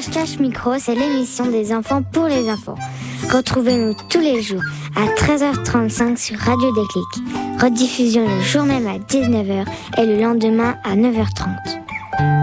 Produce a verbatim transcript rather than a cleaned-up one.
Cache-Cache Micro, c'est l'émission des enfants pour les enfants. Retrouvez-nous tous les jours à treize heures trente-cinq sur Radio Déclic. Rediffusion le jour même à dix-neuf heures et le lendemain à neuf heures trente.